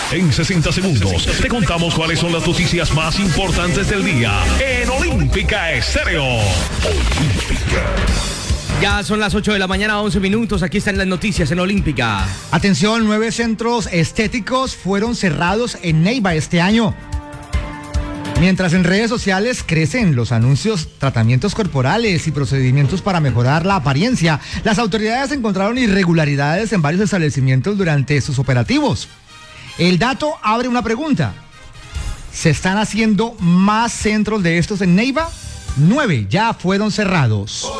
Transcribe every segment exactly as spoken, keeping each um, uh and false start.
En sesenta segundos te contamos cuáles son las noticias más importantes del día en Olímpica Estéreo. Olímpica. Ya son las ocho de la mañana, once minutos. Aquí están las noticias en Olímpica. Atención, nueve centros estéticos fueron cerrados en Neiva este año. Mientras en redes sociales crecen los anuncios, tratamientos corporales y procedimientos para mejorar la apariencia, las autoridades encontraron irregularidades en varios establecimientos durante sus operativos. El dato abre una pregunta. ¿Se están haciendo más centros de estos en Neiva? Nueve ya fueron cerrados.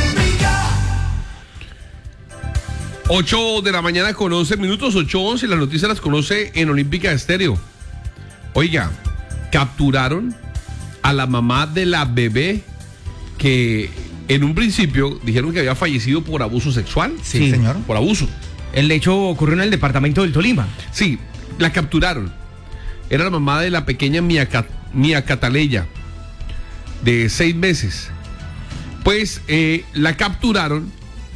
ocho de la mañana con once minutos, ocho once, las noticias las conoce en Olímpica Estéreo. Oiga, capturaron a la mamá de la bebé que en un principio dijeron que había fallecido por abuso sexual. Sí, sí, señor. Por abuso. El hecho ocurrió en el departamento del Tolima. Sí, la capturaron. Era la mamá de la pequeña Mia, Mia Cataleya, de seis meses. Pues eh, la capturaron.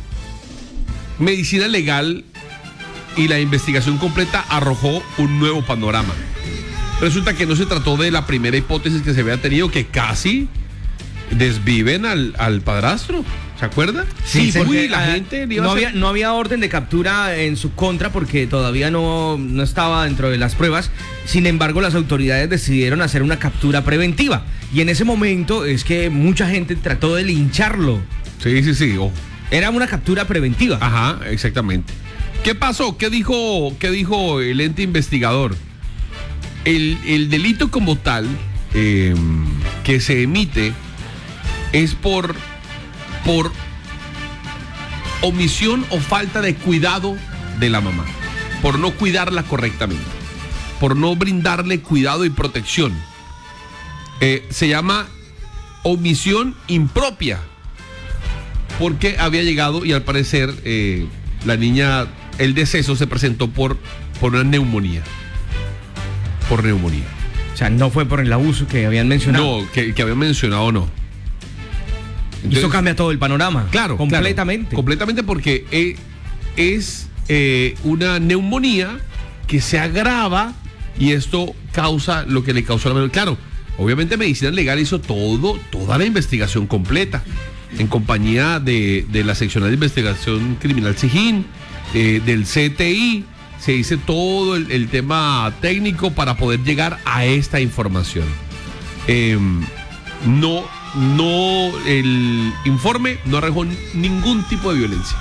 Medicina legal y la investigación completa arrojó un nuevo panorama. Resulta que no se trató de la primera hipótesis que se había tenido, que casi desviven al, al padrastro. ¿Se acuerda? Sí, sí, porque uy, la a, gente no, había, no había orden de captura en su contra porque todavía no, no estaba dentro de las pruebas. Sin embargo, las autoridades decidieron hacer una captura preventiva. Y en ese momento es que mucha gente trató de lincharlo. Sí, sí, sí. Oh. Era una captura preventiva. Ajá, exactamente. ¿Qué pasó? ¿Qué dijo, qué dijo el ente investigador? El, el delito como tal eh, que se emite es por, por omisión o falta de cuidado de la mamá, por no cuidarla correctamente, por no brindarle cuidado y protección. Eh, se llama omisión impropia, porque había llegado y al parecer eh, la niña, el deceso se presentó por, por una neumonía. Por neumonía. O sea, no fue por el abuso que habían mencionado. No, que, que habían mencionado no. Entonces, eso cambia todo el panorama. Claro, completamente. Claro, completamente porque eh, es eh, una neumonía que se agrava y esto causa lo que le causó la menor. Claro, obviamente Medicina Legal hizo todo, toda la investigación completa en compañía de, de la Seccional de Investigación Criminal SIJIN, eh, del C T I. Se hizo todo el, el tema técnico para poder llegar a esta información. Eh, no, no, el informe no arrojó ningún tipo de violencia.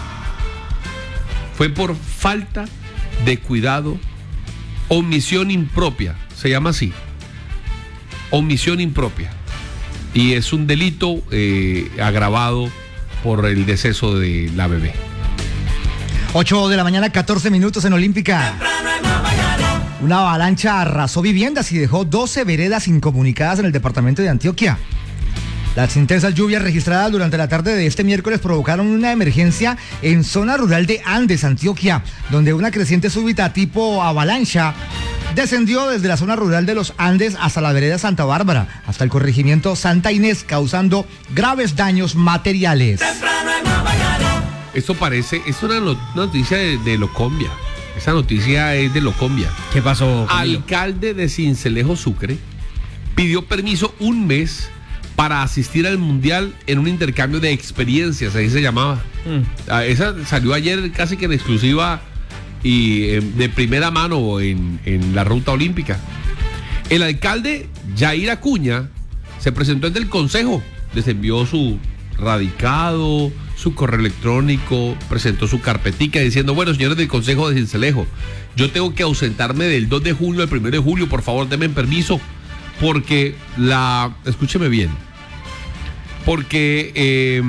Fue por falta de cuidado, omisión impropia, se llama así, omisión impropia. Y es un delito eh, agravado por el deceso de la bebé. ocho de la mañana, catorce minutos en Olímpica. Una avalancha arrasó viviendas y dejó doce veredas incomunicadas en el departamento de Antioquia. Las intensas lluvias registradas durante la tarde de este miércoles provocaron una emergencia en zona rural de Andes, Antioquia, donde una creciente súbita tipo avalancha descendió desde la zona rural de los Andes hasta la vereda Santa Bárbara, hasta el corregimiento Santa Inés, causando graves daños materiales. Esto parece, es una noticia de, de Locombia. Esa noticia es de Locombia. ¿Qué pasó, Camilo? Alcalde de Sincelejo, Sucre, pidió permiso un mes para asistir al Mundial en un intercambio de experiencias, ahí se llamaba. Mm. Esa salió ayer casi que en exclusiva y eh, de primera mano en, en la ruta olímpica. El alcalde Yair Acuña se presentó ante el consejo, les envió su radicado, su correo electrónico, presentó su carpetica diciendo: bueno, señores del consejo de Sincelejo, yo tengo que ausentarme del dos de junio al primero de julio, por favor denme permiso, porque la, escúcheme bien, porque eh,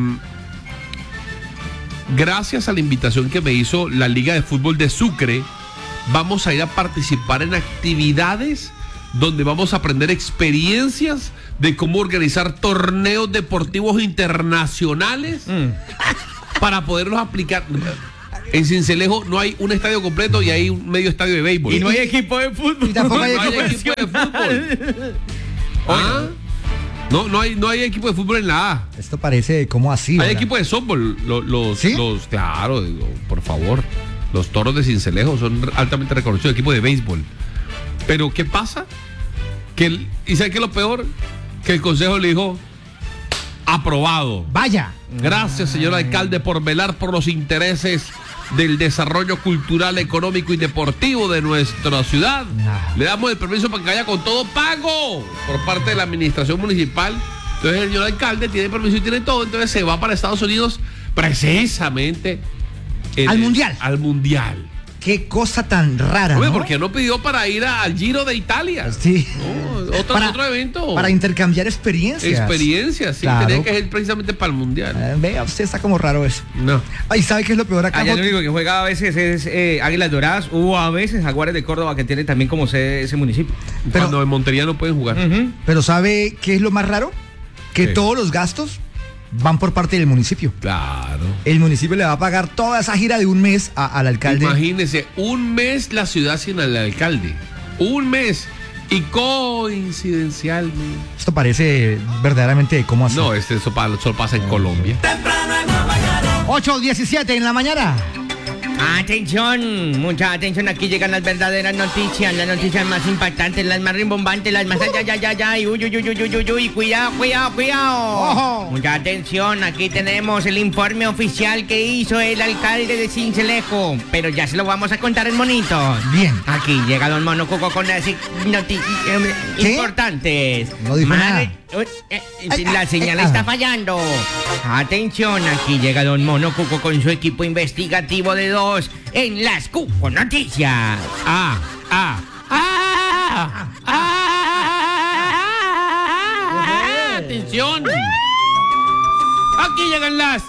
gracias a la invitación que me hizo la Liga de Fútbol de Sucre, vamos a ir a participar en actividades donde vamos a aprender experiencias de cómo organizar torneos deportivos internacionales mm. para poderlos aplicar. En Sincelejo no hay un estadio completo y hay un medio estadio de béisbol. Y no hay equipo de fútbol. Y tampoco hay, no equipo, hay equipo de fútbol. ¿Ah? No, no hay, no hay equipo de fútbol en la A. Esto parece como así. Hay ¿verdad? equipo de softball. Los, los, ¿Sí? los claro, digo, por favor. Los Toros de Sincelejo son altamente reconocidos. Equipo de béisbol. Pero ¿qué pasa? Que el, ¿y sabes qué es lo peor? Que el consejo le dijo, aprobado. Vaya. Gracias, señor alcalde, por velar por los intereses del desarrollo cultural, económico y deportivo de nuestra ciudad. Nah. Le damos el permiso para que vaya con todo pago por parte de la administración municipal. Entonces el señor alcalde tiene permiso y tiene todo, entonces se va para Estados Unidos precisamente en Al el- mundial. Al mundial. Qué cosa tan rara. Oye, ¿no? ¿por qué no pidió para ir a- al Giro de Italia? Sí. No, otro, Para- otro evento. Para intercambiar experiencias. Experiencias, sí, Claro. tenía que ir precisamente para el mundial. Eh, Vea, usted está como raro eso. No. Ay, ¿sabe qué es lo peor acá? Allá Jota? lo único que juega a veces es eh, Águilas Doradas o a veces Jaguares de Córdoba, que tiene también como sede ese municipio. Pero- Cuando en Montería no pueden jugar. Ujú. Pero ¿sabe qué es lo más raro? Que ¿Qué? todos los gastos van por parte del municipio. Claro. El municipio le va a pagar toda esa gira de un mes a- al alcalde. Imagínese, un mes la ciudad sin el alcalde. Un mes. Y coincidencialmente. Esto parece verdaderamente de cómo hacer. No, este, eso, pa- eso pasa en Colombia. ocho diecisiete en la mañana. Atención, mucha atención, aquí llegan las verdaderas noticias, las noticias más impactantes, las más rimbombantes, las más ay, ay, ay, ay, ay, uy, uy, uy, uy, uy, uy, cuidado, cuidado, cuidado. Ojo. Mucha atención, aquí tenemos el informe oficial que hizo el alcalde de Sincelejo, pero ya se lo vamos a contar en monito. Bien. Aquí llega Don Mono Cuco con las noticias ¿Qué? importantes. No dijo Madre- nada. Uy, eh, Ay, la ay, señal ay, está ah. fallando. Atención, aquí llega Don Mono Cuco con su equipo investigativo de dos en las Cuco Noticias. Ah, ah, ah, ah, atención. Aquí llegan las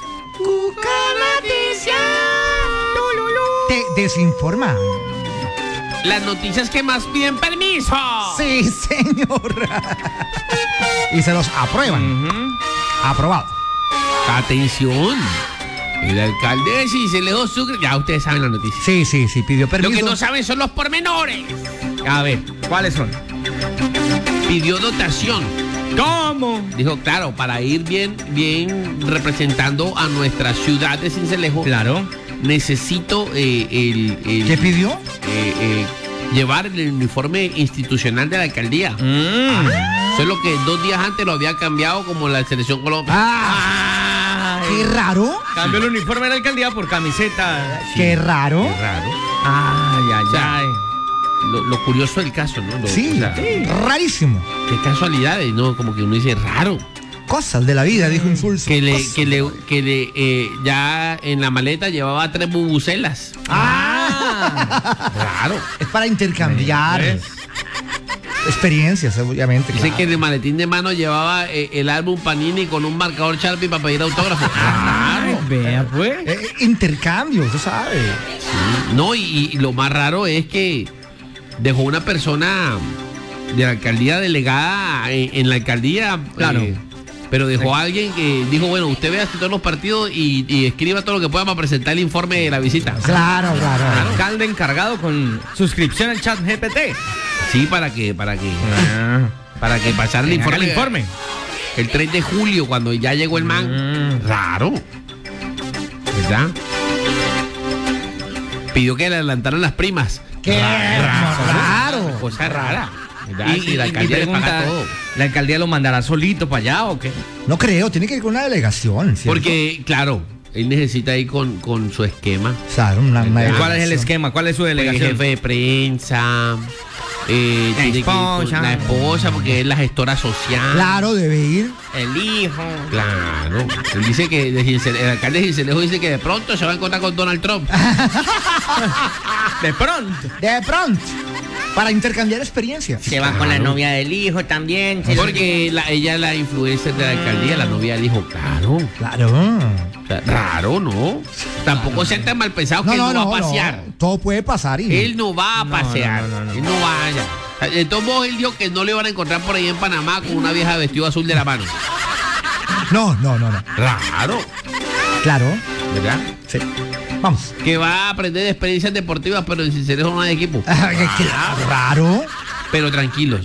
Te desinforma. las noticias que más piden permiso. Sí, señor. Y se los aprueban. Ujú. Aprobado. Atención. El alcalde de Sincelejo Sucre, ya ustedes saben la noticia. Sí, sí, sí, pidió Lo permiso. que no saben son los pormenores. A ver, ¿cuáles son? Pidió dotación. ¿Cómo? Dijo, claro, para ir bien, bien representando a nuestra ciudad de Sincelejo, Claro. necesito eh, el, el- ¿Qué pidió? eh, eh, llevar el uniforme institucional de la alcaldía. Mm. Solo que dos días antes lo había cambiado como la selección Colombia. Ah, qué raro. Cambió el uniforme de la alcaldía por camiseta. Qué raro. Qué raro. Ay, ay, O sea, ay. Lo, lo curioso del caso, ¿no? Lo- Sí, o sea, rarísimo. qué casualidades, ¿no? Como que uno dice raro. Cosas de la vida, dijo Insulso. Que le, Cosas que de le, la vida. que le, eh, ya en la maleta llevaba tres bubucelas. Ah. Raro. Es para intercambiar ¿Ves? experiencias, obviamente. Dice claro. que en el maletín de mano llevaba eh, el álbum Panini con un marcador Sharpie para pedir autógrafo. Ay, Raro. vea pues. Eh, eh, intercambio, usted sabe. Sí. No, y, y lo más raro es que dejó una persona de la alcaldía delegada en, en la alcaldía. Claro. eh, pero dejó a alguien que dijo, bueno, usted vea todos los partidos y, y escriba todo lo que pueda para presentar el informe de la visita. Claro, claro. Alcalde encargado con suscripción al chat G P T. Sí, para que, para que, para que pasara el Haga informe. el informe. El tres de julio, cuando ya llegó el man. Mm. Raro. ¿Verdad? Pidió que le adelantaran las primas. Qué raro. Cosa rara. ¿verdad? Y, Sí, la y- y alcaldía le paga pregunta, todo. ¿la alcaldía lo mandará solito para allá o qué? No creo, tiene que ir con una delegación. ¿cierto? Porque, claro, él necesita ir con, con su esquema. Claro, una, una ¿Cuál ¿Cuál es el delegación. esquema? ¿Cuál es su El delegación? jefe de prensa. eh, La tiene que ir con esposa. la esposa, porque es la gestora social. Claro, debe ir. El hijo. Claro. Él dice que de Cincel- el alcalde de Sincelejo dice que de pronto se va a encontrar con Donald Trump. De pronto. De pronto. Para intercambiar experiencias. Se va con la novia del hijo también. se- Porque la- ella es la influencer de la alcaldía, la novia del hijo. Claro. Claro. O sea, raro, ¿no? Tampoco sean tan mal pensados que él no, va a pasear. no. Todo puede pasar. Y... Él no va a No, pasear. no, no, no, no. Él no vaya. O sea, de todos modos, él dijo que no le van a encontrar por ahí en Panamá con una vieja vestido azul de la mano. No, no, no, no. Raro. Claro. ¿Verdad? Sí. Vamos. Que va a aprender de experiencias deportivas, pero en Sincelejo no hay equipo. Qué raro. Pero tranquilos.